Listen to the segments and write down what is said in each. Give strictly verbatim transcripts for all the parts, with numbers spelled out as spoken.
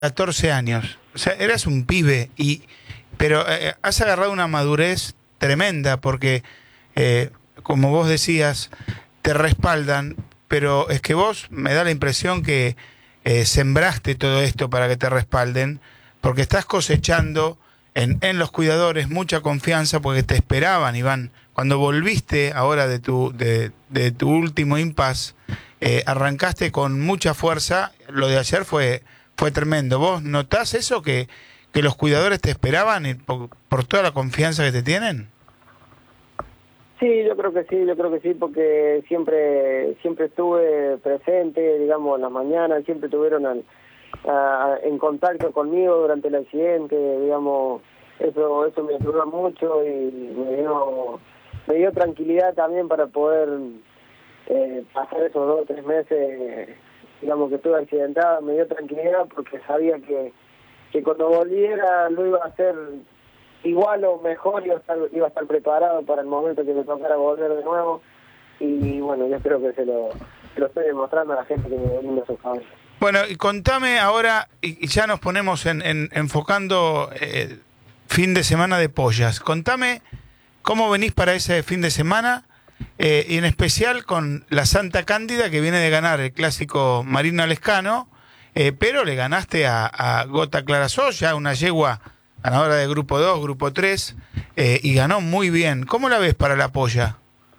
catorce años. O sea, eras un pibe, y pero eh, has agarrado una madurez tremenda porque, eh, como vos decías, te respaldan, pero es que vos me da la impresión que eh, sembraste todo esto para que te respalden, porque estás cosechando en, en los cuidadores mucha confianza porque te esperaban, Iván. Cuando volviste ahora de tu, de, de tu último impasse, eh, arrancaste con mucha fuerza. Lo de ayer fue, fue tremendo. ¿Vos notás eso, que, que los cuidadores te esperaban y por, por toda la confianza que te tienen? Sí, yo creo que sí, yo creo que sí, porque siempre siempre estuve presente, digamos, en las mañanas, siempre estuvieron al, a, en contacto conmigo durante el accidente, digamos, eso eso me ayudó mucho y me dio, me dio tranquilidad también para poder eh, pasar esos dos o tres meses, digamos, que estuve accidentado. Me dio tranquilidad porque sabía que, que cuando volviera lo iba a hacer igual o mejor, iba a estar, iba a estar preparado para el momento que me tocara volver de nuevo. Y bueno, yo creo que se lo, se lo estoy demostrando a la gente que me brinda su favor. Bueno, y contame ahora, y ya nos ponemos en, en enfocando eh, fin de semana de Pollas. Contame cómo venís para ese fin de semana, eh, y en especial con la Santa Cándida, que viene de ganar el clásico Marina Lescano, eh, pero le ganaste a, a Gota Clarasó, ya una yegua ganadora de grupo dos, grupo tres, eh, y ganó muy bien. ¿Cómo la ves para la Polla?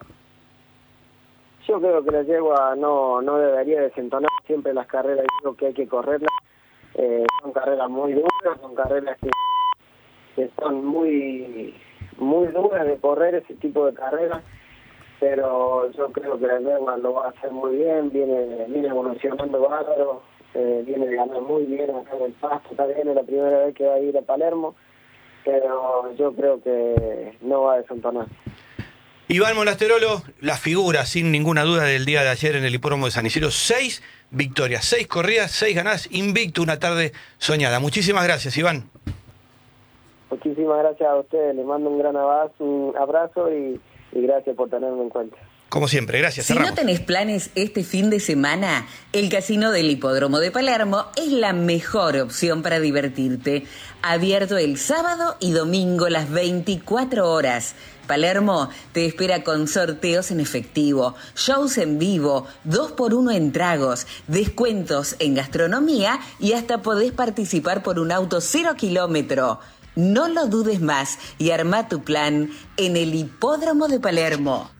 Yo creo que la yegua no, no debería desentonar. Siempre las carreras digo que hay que correrlas. Eh, son carreras muy duras, son carreras que, que son muy muy duras de correr, ese tipo de carreras. Pero yo creo que la yegua lo va a hacer muy bien, viene, viene evolucionando bárbaro. Eh, viene de ganar muy bien acá en el Pasto, también es la primera vez que va a ir a Palermo, pero yo creo que no va a desentonar. Iván Monasterolo, la figura sin ninguna duda del día de ayer en el hipódromo de San Isidro. Seis victorias, seis corridas, seis ganadas, invicto, una tarde soñada. Muchísimas gracias, Iván. Muchísimas gracias a ustedes, les mando un gran abrazo, un abrazo y, y gracias por tenerme en cuenta. Como siempre, gracias. Si cerramos. no tenés planes este fin de semana, el Casino del Hipódromo de Palermo es la mejor opción para divertirte. Abierto el sábado y domingo las veinticuatro horas. Palermo te espera con sorteos en efectivo, shows en vivo, dos por uno en tragos, descuentos en gastronomía y hasta podés participar por un auto cero kilómetro. No lo dudes más y armá tu plan en el Hipódromo de Palermo.